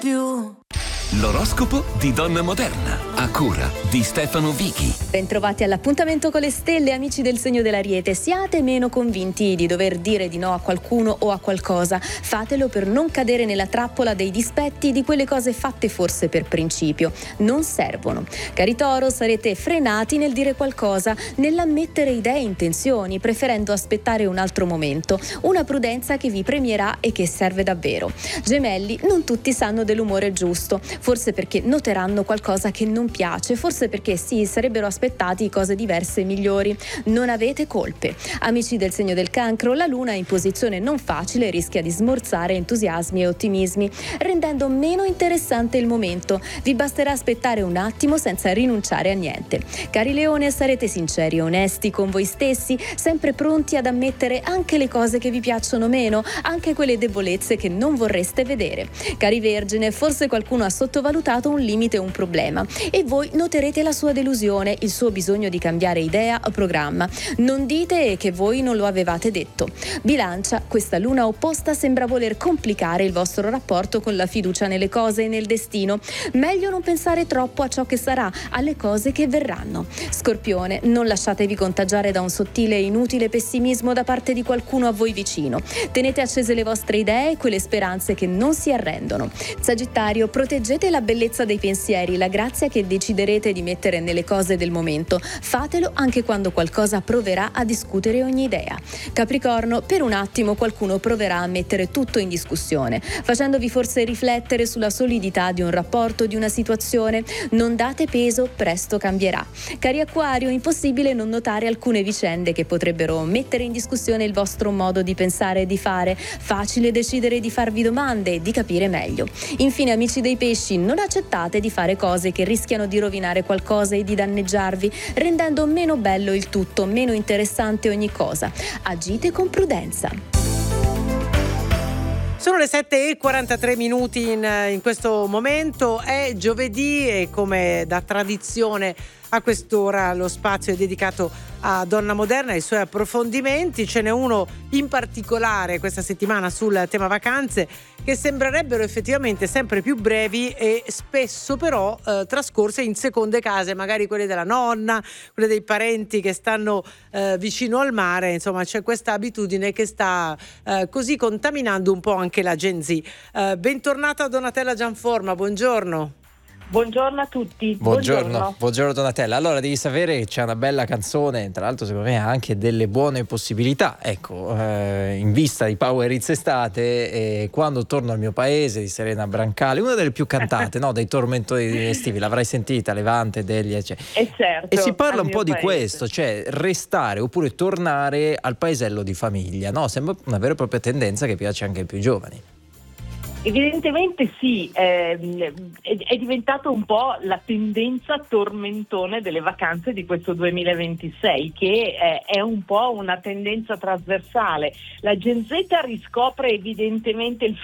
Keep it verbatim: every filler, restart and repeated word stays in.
più. L'oroscopo di Donna Moderna, a cura di Stefano Vichi. Bentrovati all'appuntamento con le stelle, amici del segno dell'Ariete. Siate meno convinti di dover dire di no a qualcuno o a qualcosa. Fatelo per non cadere nella trappola dei dispetti di quelle cose fatte forse per principio. Non servono. Cari Toro, sarete frenati nel dire qualcosa, nell'ammettere idee e intenzioni, preferendo aspettare un altro momento. Una prudenza che vi premierà e che serve davvero. Gemelli, non tutti sanno dell'umore giusto. Forse perché noteranno qualcosa che non piace, forse perché si sarebbero aspettati cose diverse e migliori. Non avete colpe. Amici del segno del Cancro, la luna in posizione non facile rischia di smorzare entusiasmi e ottimismi, rendendo meno interessante il momento. Vi basterà aspettare un attimo senza rinunciare a niente. Cari Leone, sarete sinceri e onesti con voi stessi, sempre pronti ad ammettere anche le cose che vi piacciono meno, anche quelle debolezze che non vorreste vedere. Cari Vergine, forse qualcuno ha sottovalutato un limite o un problema e voi noterete la sua delusione, il suo bisogno di cambiare idea o programma. Non dite che voi non lo avevate detto. Bilancia, questa luna opposta sembra voler complicare il vostro rapporto con la fiducia nelle cose e nel destino. Meglio non pensare troppo a ciò che sarà, alle cose che verranno. Scorpione, non lasciatevi contagiare da un sottile e inutile pessimismo da parte di qualcuno a voi vicino. Tenete accese le vostre idee e quelle speranze che non si arrendono. Sagittario, proteggete la bellezza dei pensieri, la grazia che deciderete di mettere nelle cose del momento. Fatelo anche quando qualcosa proverà a discutere ogni idea. Capricorno, per un attimo qualcuno proverà a mettere tutto in discussione, facendovi forse riflettere sulla solidità di un rapporto, di una situazione. Non date peso, presto cambierà. Cari Acquario, impossibile non notare alcune vicende che potrebbero mettere in discussione il vostro modo di pensare e di fare. Facile decidere di farvi domande e di capire meglio. Infine, amici dei pesci, non accettate di fare cose che rischiano di rovinare qualcosa e di danneggiarvi, rendendo meno bello il tutto, meno interessante ogni cosa. Agite con prudenza. Sono le sette e quarantatré minuti in, in questo momento, è giovedì e come da tradizione a quest'ora lo spazio è dedicato a Donna Moderna e ai suoi approfondimenti. Ce n'è uno in particolare questa settimana sul tema vacanze che sembrerebbero effettivamente sempre più brevi e spesso però eh, trascorse in seconde case, magari quelle della nonna, quelle dei parenti che stanno eh, vicino al mare. Insomma, c'è questa abitudine che sta eh, così contaminando un po' anche la Gen Z. Eh, bentornata Donatella Gianforma, buongiorno. Buongiorno a tutti. Buongiorno, buongiorno, buongiorno Donatella. Allora devi sapere che c'è una bella canzone, tra l'altro secondo me ha anche delle buone possibilità. Ecco, eh, in vista di Power Hits estate, eh, Quando torno al mio paese di Serena Brancale, una delle più cantate, no, dei tormentori estivi, l'avrai sentita, Levante, Delia, cioè. E, certo, e si parla un po' di paese. questo, cioè restare oppure tornare al paesello di famiglia, no? Sembra una vera e propria tendenza che piace anche ai più giovani. Evidentemente sì, ehm, è, è diventato un po' la tendenza tormentone delle vacanze di questo duemilaventisei, che è, è un po' una tendenza trasversale. La Gen Z riscopre evidentemente il